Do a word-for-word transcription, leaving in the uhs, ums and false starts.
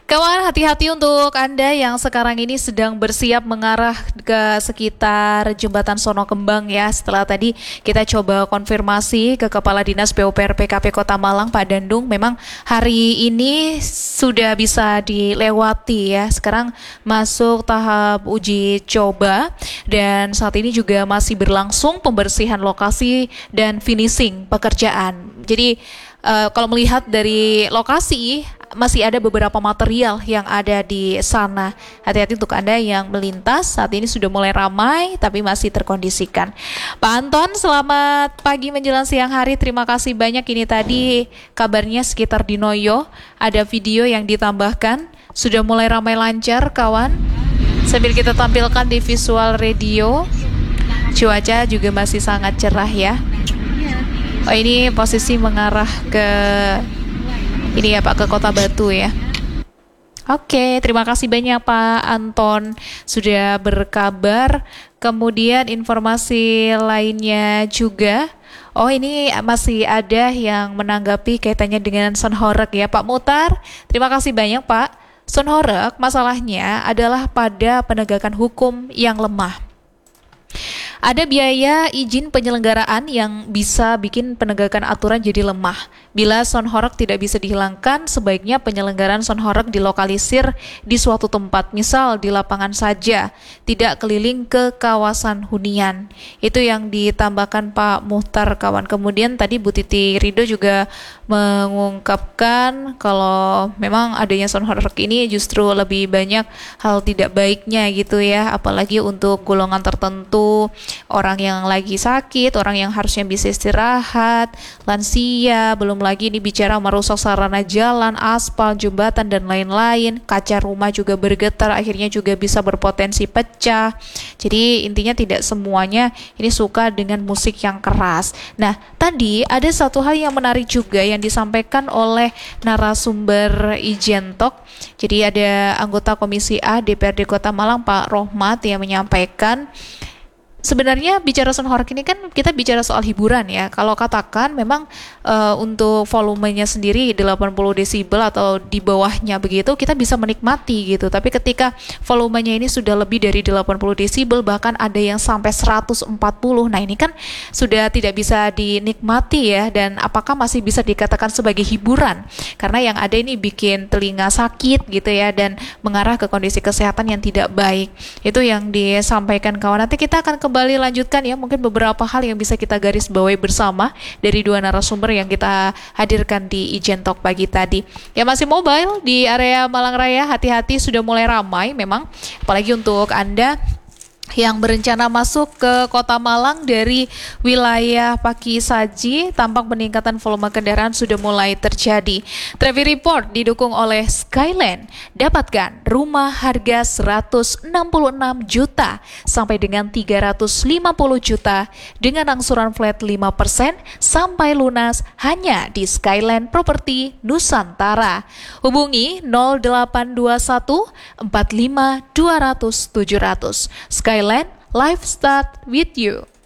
Kawan, hati-hati untuk Anda yang sekarang ini sedang bersiap mengarah ke sekitar Jembatan Sono Kembang ya. Setelah tadi kita coba konfirmasi ke Kepala Dinas P U P R P K P Kota Malang, Pak Dandung, memang hari ini sudah bisa dilewati ya. Sekarang masuk tahap uji coba dan saat ini juga masih berlangsung pembersihan lokasi dan finishing pekerjaan. Jadi uh, kalau melihat dari lokasi masih ada beberapa material yang ada di sana. Hati-hati untuk Anda yang melintas, saat ini sudah mulai ramai tapi masih terkondisikan. Pak Anton, selamat pagi menjelang siang hari. Terima kasih banyak. Ini tadi kabarnya sekitar di Noyo ada video yang ditambahkan. Sudah mulai ramai lancar kawan. Sambil kita tampilkan di visual radio. Cuaca juga masih sangat cerah ya. Oh, ini posisi mengarah ke ini ya Pak, ke Kota Batu ya. Oke, terima kasih banyak Pak Anton sudah berkabar. Kemudian informasi lainnya juga. Oh, ini masih ada yang menanggapi kaitannya dengan Sonhorek ya Pak Mutar. Terima kasih banyak Pak. Sonhorek masalahnya adalah pada penegakan hukum yang lemah. Ada biaya izin penyelenggaraan yang bisa bikin penegakan aturan jadi lemah. Bila Sonhorek tidak bisa dihilangkan, sebaiknya penyelenggaraan Sonhorek dilokalisir di suatu tempat, misal di lapangan saja, tidak keliling ke kawasan hunian. Itu yang ditambahkan Pak Muhtar kawan. Kemudian tadi Bu Titi Rido juga mengungkapkan kalau memang adanya Sonhorek ini justru lebih banyak hal tidak baiknya gitu ya, apalagi untuk golongan tertentu, orang yang lagi sakit, orang yang harusnya bisa istirahat, lansia, belum lagi ini bicara merusak sarana jalan, aspal, jembatan dan lain-lain, kaca rumah juga bergetar, akhirnya juga bisa berpotensi pecah. Jadi intinya tidak semuanya ini suka dengan musik yang keras. Nah, tadi ada satu hal yang menarik juga yang disampaikan oleh narasumber Ijentok. Jadi ada anggota Komisi A D P R D Kota Malang Pak Rohmat yang menyampaikan, sebenarnya bicara Sonhorek ini kan kita bicara soal hiburan ya. Kalau katakan memang uh, untuk volumenya sendiri delapan puluh desibel atau di bawahnya begitu kita bisa menikmati gitu. Tapi ketika volumenya ini sudah lebih dari delapan puluh desibel, bahkan ada yang sampai seratus empat puluh. Nah, ini kan sudah tidak bisa dinikmati ya, dan apakah masih bisa dikatakan sebagai hiburan? Karena yang ada ini bikin telinga sakit gitu ya, dan mengarah ke kondisi kesehatan yang tidak baik. Itu yang disampaikan kawan. Nanti kita akan kembali lanjutkan ya, mungkin beberapa hal yang bisa kita garis bawahi bersama dari dua narasumber yang kita hadirkan di Ijentok pagi tadi. Ya, masih mobile di area Malang Raya, hati-hati sudah mulai ramai memang, apalagi untuk Anda yang berencana masuk ke Kota Malang dari wilayah Paki Saji, tampak peningkatan volume kendaraan sudah mulai terjadi. Traffic Report didukung oleh Skyland. Dapatkan rumah harga seratus enam puluh enam juta sampai dengan tiga ratus lima puluh juta dengan angsuran flat lima persen sampai lunas hanya di Skyland Property Nusantara. Hubungi nol delapan dua satu empat lima dua nol nol tujuh nol nol. Skyland, life start with you.